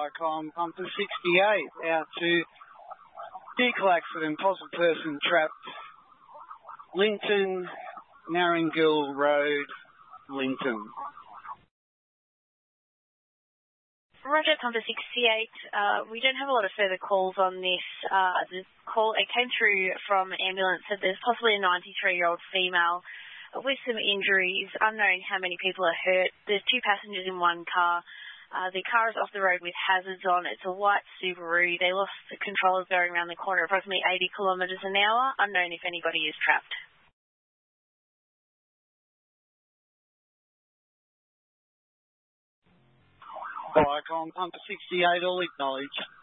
Icon, Hunter 68, out to vehicle accident, possible person trapped, Linton, Narrangill Road, Linton. Roger, Hunter 68. We don't have a lot of further calls on this. This call, it came through from an ambulance that there's possibly a 93-year-old female with some injuries. Unknown how many people are hurt. There's 2 passengers in one car. The car is off the road with hazards on. It's a white Subaru. They lost the controllers going around the corner approximately 80 kilometres an hour. Unknown if anybody is trapped. Icon, Hunter 68, all acknowledged.